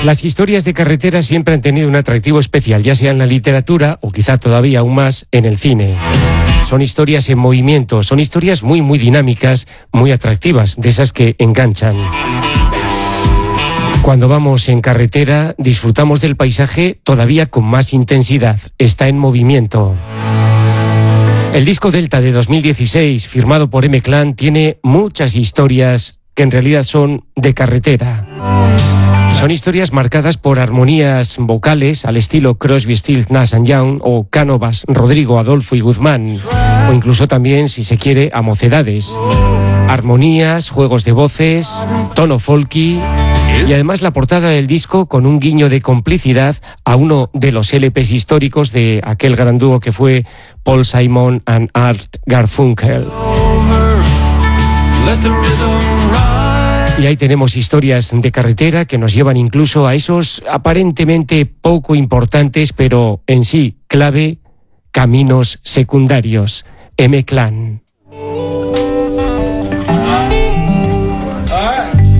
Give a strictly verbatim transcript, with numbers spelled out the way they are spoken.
Las historias de carretera siempre han tenido un atractivo especial, ya sea en la literatura o quizá todavía aún más en el cine. Son historias en movimiento, son historias muy muy dinámicas, muy atractivas, de esas que enganchan. Cuando vamos en carretera disfrutamos del paisaje todavía con más intensidad, está en movimiento. El disco Delta de dos mil dieciséis, firmado por M-Clan, tiene muchas historias que en realidad son de carretera. Son historias marcadas por armonías vocales al estilo Crosby, Stills, Nash and Young o Cánovas, Rodrigo, Adolfo y Guzmán, o incluso también, si se quiere, a Mocedades. Armonías, juegos de voces, tono folky y además la portada del disco con un guiño de complicidad a uno de los L Pes históricos de aquel gran dúo que fue Paul Simon and Art Garfunkel. Y ahí tenemos historias de carretera que nos llevan incluso a esos aparentemente poco importantes, pero en sí clave, caminos secundarios. M-Clan.